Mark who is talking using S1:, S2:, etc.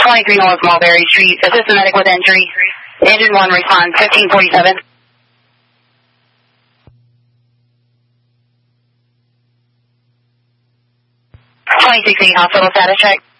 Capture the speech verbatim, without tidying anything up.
S1: twenty-three North Mulberry Street. Assistant medic with injury. Engine one responds fifteen forty-seven. twenty-six eight hospital status check.